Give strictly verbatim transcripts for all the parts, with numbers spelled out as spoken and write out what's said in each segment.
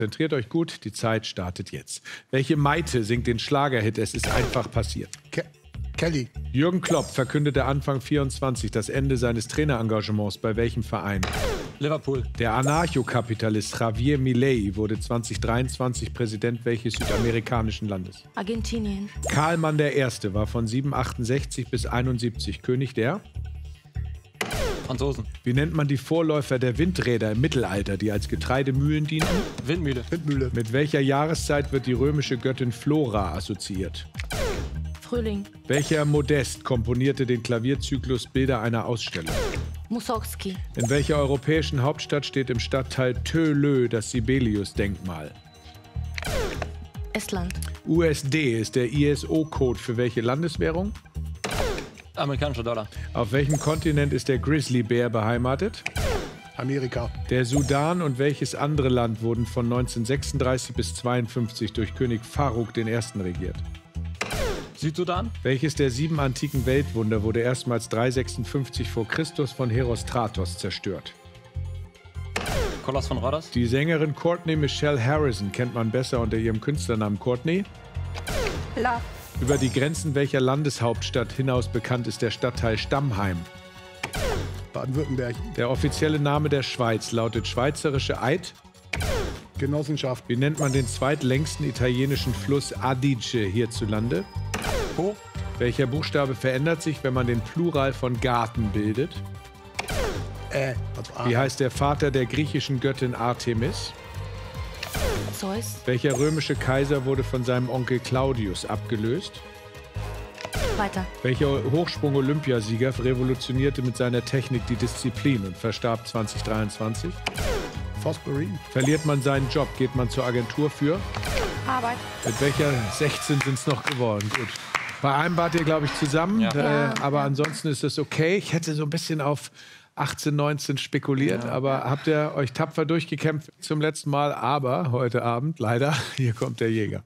Konzentriert euch gut, die Zeit startet jetzt. Welche Maite singt den Schlagerhit "Es ist einfach passiert"? Ke Kelly. Jürgen Klopp verkündete Anfang vierundzwanzig das Ende seines Trainerengagements bei welchem Verein? Liverpool. Der Anarchokapitalist Javier Milei wurde zweitausenddreiundzwanzig Präsident welches südamerikanischen Landes? Argentinien. Karl Mann der Erste war von siebenhundertachtundsechzig bis einundsiebzig König der? Franzosen. Wie nennt man die Vorläufer der Windräder im Mittelalter, die als Getreidemühlen dienten? Windmühle. Windmühle. Mit welcher Jahreszeit wird die römische Göttin Flora assoziiert? Frühling. Welcher Modest komponierte den Klavierzyklus Bilder einer Ausstellung? Mussorgsky. In welcher europäischen Hauptstadt steht im Stadtteil Töölö das Sibelius-Denkmal? Estland. U S D ist der I S O-Code für welche Landeswährung? Amerikanischer Dollar. Auf welchem Kontinent ist der Grizzlybär beheimatet? Amerika. Der Sudan und welches andere Land wurden von neunzehnhundertsechsunddreißig bis zweiundfünfzig durch König Faruk I. regiert? Südsudan. Welches der sieben antiken Weltwunder wurde erstmals dreihundertsechsundfünfzig vor Christus von Herostratos zerstört? Koloss von Rhodos. Die Sängerin Courtney Michelle Harrison kennt man besser unter ihrem Künstlernamen Courtney. Love. Über die Grenzen welcher Landeshauptstadt hinaus bekannt ist der Stadtteil Stammheim? Baden-Württemberg. Der offizielle Name der Schweiz lautet Schweizerische Eid. Genossenschaft. Wie nennt man den zweitlängsten italienischen Fluss Adige hierzulande? Po. Welcher Buchstabe verändert sich, wenn man den Plural von Garten bildet? Äh, also A. Wie heißt der Vater der griechischen Göttin Artemis? Zeus. Welcher römische Kaiser wurde von seinem Onkel Claudius abgelöst? Weiter. Welcher Hochsprung-Olympiasieger revolutionierte mit seiner Technik die Disziplin und verstarb zweitausenddreiundzwanzig? Fosbury. Verliert man seinen Job, geht man zur Agentur für? Arbeit. Mit welcher sechzehn sind es noch geworden? Gut. Bei einem wart ihr, glaube ich, zusammen, Ja. äh, Ja. aber ansonsten ist das okay. Ich hätte so ein bisschen auf achtzehn, neunzehn spekuliert, Ja. aber habt ihr euch tapfer durchgekämpft zum letzten Mal. Aber heute Abend, leider, hier kommt der Jäger.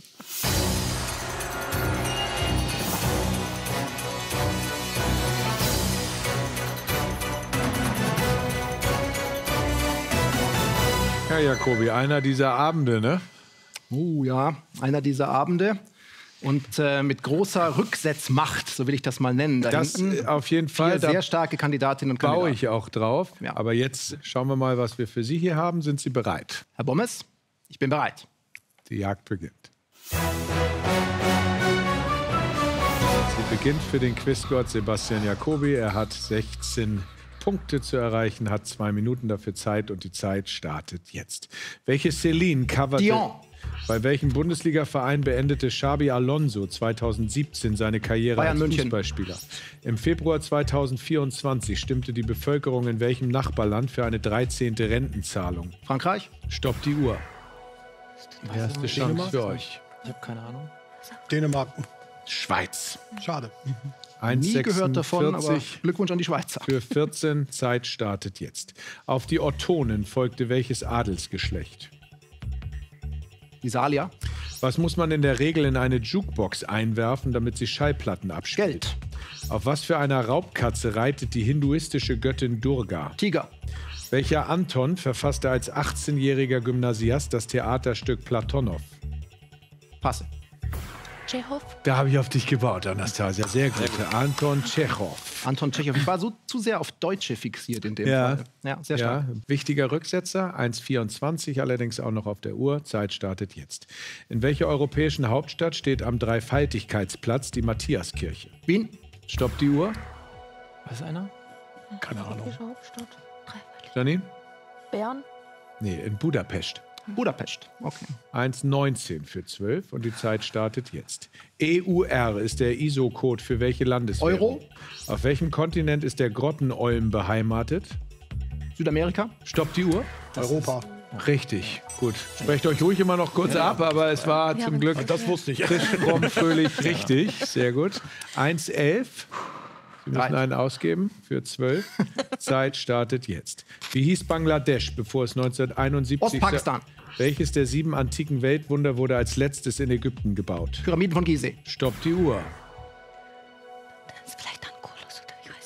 Herr Jacobi, einer dieser Abende, ne? Oh ja, einer dieser Abende. Und äh, mit großer Rücksetzmacht, so will ich das mal nennen. Da Das hinten äh, auf jeden Fall. vier Da sehr starke Kandidatinnen und baue Kandidaten. ich auch drauf. Ja. Aber jetzt schauen wir mal, was wir für Sie hier haben. Sind Sie bereit? Herr Bommes, ich bin bereit. Die Jagd beginnt. Sie beginnt für den Quizgott Sebastian Jacobi. Er hat sechzehn Punkte zu erreichen, hat zwei Minuten dafür Zeit und die Zeit startet jetzt. Welche Céline coverte... Dion. Bei welchem Bundesliga-Verein beendete Xabi Alonso zweitausendsiebzehn seine Karriere Bayern als München. Fußballspieler? Im Februar zweitausendvierundzwanzig stimmte die Bevölkerung in welchem Nachbarland für eine dreizehnte Rentenzahlung? Frankreich? Stoppt die Uhr. Erste Chance Dänemark? für euch. Ich habe keine Ahnung. Dänemark. Schweiz. Schade. Nie gehört davon, aber eins Glückwunsch an die Schweizer. für vierzehn. Zeit startet jetzt. Auf die Ottonen folgte welches Adelsgeschlecht? Die Salier? Was muss man in der Regel in eine Jukebox einwerfen, damit sie Schallplatten abspielt? Geld. Auf was für einer Raubkatze reitet die hinduistische Göttin Durga? Tiger. Welcher Anton verfasste als achtzehnjähriger Gymnasiast das Theaterstück Platonow? Passe. Tschechow. Da habe ich auf dich gebaut, Anastasia. Sehr gut. Anton Tschechow. Anton Tschechow. Ich war so zu sehr auf Deutsche fixiert in dem Ja. Fall. Ja, sehr stark. Ja, wichtiger Rücksetzer, eins vierundzwanzig, allerdings auch noch auf der Uhr. Zeit startet jetzt. In welcher europäischen Hauptstadt steht am Dreifaltigkeitsplatz die Matthiaskirche? Wien? Stoppt die Uhr. Weiß einer? Keine Ahnung. Europäische Hauptstadt. Dreifaltig. Janine? Bern. Nee, in Budapest. Budapest. Okay. eins neunzehn für zwölf und die Zeit startet jetzt. E U R ist der I S O-Code für welche Landeswährung? Euro. Auf welchem Kontinent ist der Grottenolm beheimatet? Südamerika? Stoppt die Uhr. Europa. Richtig, gut. Sprecht euch ruhig immer noch kurz ab, aber es war Ja, zum aber- Glück Das wusste ich. frisch, fromm, fröhlich richtig. Sehr gut. eins elf. Sie müssen Bereit. einen ausgeben für zwölf. Zeit startet jetzt. Wie hieß Bangladesch, bevor es neunzehnhunderteinundsiebzig... Ostpakistan. Welches der sieben antiken Weltwunder wurde als letztes in Ägypten gebaut? Pyramiden von Gizeh. Stoppt die Uhr. Das ist vielleicht Ankolos oder wie heißt der?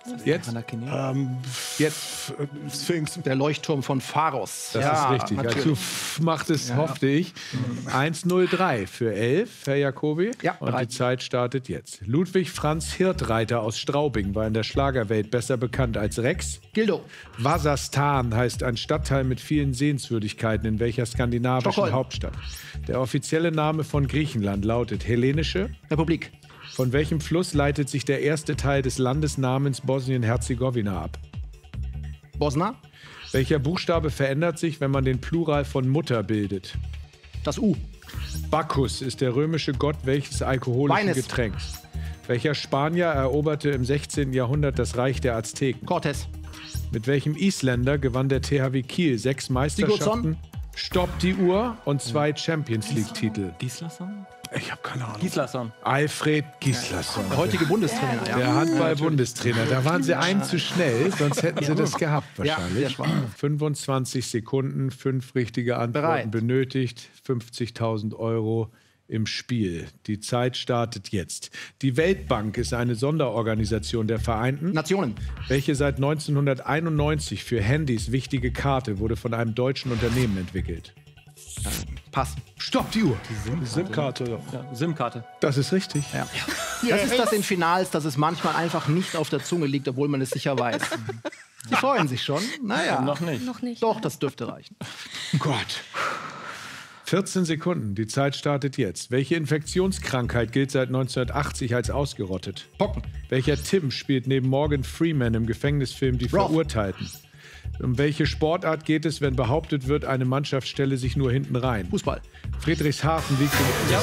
Jetzt? Ähm, Jetzt. Sphinx. Der Leuchtturm von Pharos. Das ist richtig. natürlich. Dazu f- macht es, hoffte ich. eins null drei für elf, Herr Jacobi. Ja, Und die bereit. Zeit startet jetzt. Ludwig Franz Hirtreiter aus Straubing war in der Schlagerwelt besser bekannt als Rex. Gildo. Wasserstan heißt ein Stadtteil mit vielen Sehenswürdigkeiten in welcher skandinavischen Stockholm. Hauptstadt. Der offizielle Name von Griechenland lautet Hellenische. Republik. Von welchem Fluss leitet sich der erste Teil des Landesnamens Bosnien-Herzegowina ab? Bosna. Welcher Buchstabe verändert sich, wenn man den Plural von Mutter bildet? Das U. Bacchus ist der römische Gott welches alkoholischen Weines. Getränks? Welcher Spanier eroberte im sechzehnten Jahrhundert das Reich der Azteken? Cortés. Mit welchem Isländer gewann der T H W Kiel sechs Meisterschaften? Stopp die Uhr und zwei Champions League-Titel. Gislason? Ich habe keine Ahnung. Gislason. Alfred Gislason. Der heutige Bundestrainer. Ja. Der Handball-Bundestrainer. Da waren sie einen zu schnell, sonst hätten sie das gehabt Ja, sehr wahrscheinlich. spannend. fünfundzwanzig Sekunden, fünf richtige Antworten Bereit. benötigt, fünfzigtausend Euro im Spiel. Die Zeit startet jetzt. Die Weltbank ist eine Sonderorganisation der Vereinten, Nationen. welche seit neunzehnhunderteinundneunzig für Handys wichtige Karte wurde von einem deutschen Unternehmen entwickelt. Pass. Stopp die Uhr. SIM-Karte. Ja, SIM-Karte. Das ist richtig. Ja. Das ist das in Finals, dass es manchmal einfach nicht auf der Zunge liegt, obwohl man es sicher weiß. Sie freuen sich schon. Naja. Noch nicht. Noch nicht. Doch, das dürfte reichen. Gott. vierzehn Sekunden. Die Zeit startet jetzt. Welche Infektionskrankheit gilt seit neunzehnhundertachtzig als ausgerottet? Pocken. Welcher Tim spielt neben Morgan Freeman im Gefängnisfilm Die Roth. Verurteilten? Um welche Sportart geht es, wenn behauptet wird, eine Mannschaft stelle sich nur hinten rein? Fußball. Friedrichshafen liegt in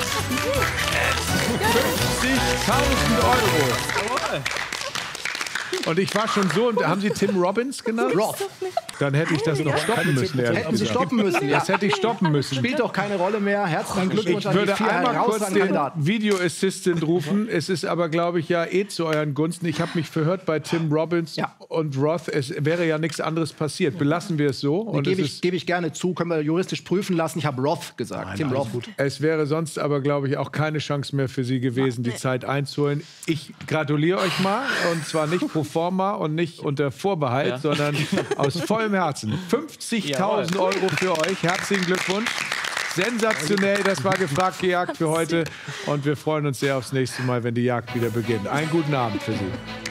fünfzigtausend Euro. Und ich war schon so, und haben Sie Tim Robbins genannt? Roth. Dann hätte ich das noch stoppen müssen. ehrlich Hätten Sie gesagt. stoppen müssen. Ja. Das hätte ich stoppen müssen. Spielt doch keine Rolle mehr. Herzlichen Glückwunsch Ich an die würde vier einmal kurz herausragenden den Kandidaten. Video Assistant rufen. Es ist aber, glaube ich, ja eh zu euren Gunsten. Ich habe mich verhört bei Tim Robbins Ja. und Roth. Es wäre ja nichts anderes passiert. Belassen wir es so. Und Gebe es, ich, ist, gebe ich gerne zu, können wir juristisch prüfen lassen. Ich habe Roth gesagt. Tim Roth. es wäre sonst aber, glaube ich, auch keine Chance mehr für Sie gewesen, die Zeit einzuholen. Ich gratuliere euch mal. Und zwar nicht pro forma und nicht unter Vorbehalt, Ja. sondern aus vollem Herzen. fünfzigtausend Euro für euch. Herzlichen Glückwunsch. Sensationell, das war gefragt gejagt für heute. Und wir freuen uns sehr aufs nächste Mal, wenn die Jagd wieder beginnt. Einen guten Abend für Sie.